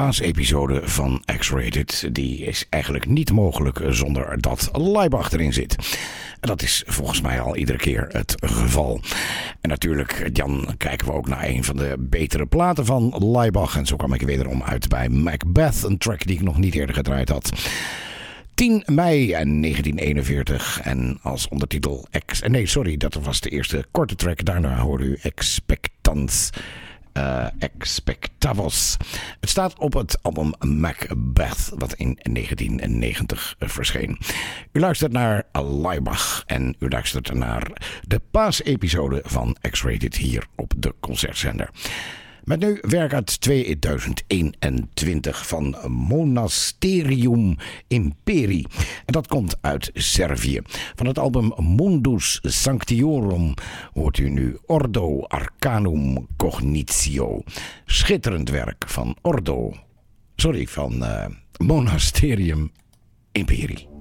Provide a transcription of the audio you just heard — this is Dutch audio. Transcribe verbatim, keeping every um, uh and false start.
paasepisode van X-Rated. Die is eigenlijk niet mogelijk zonder dat Laibach erin zit. En dat is volgens mij al iedere keer het geval. En natuurlijk, dan kijken we ook naar een van de betere platen van Laibach. En zo kwam ik wederom uit bij Macbeth, een track die ik nog niet eerder gedraaid had. tien mei negentien eenenveertig en als ondertitel... Ex, nee, sorry, dat was de eerste korte track. Daarna hoorde u Expectans... Uh, Expectavos. Het staat op het album Macbeth, wat in negentien negentig verscheen. U luistert naar Laibach en u luistert naar de paasepisode van X-Rated hier op de Concertzender. Met nu werk uit tweeduizend eenentwintig van Monasterium Imperi. En dat komt uit Servië. Van het album Mundus Sanctiorum hoort u nu Ordo Arcanum Cognitio. Schitterend werk van Ordo. Sorry, van uh, Monasterium Imperi.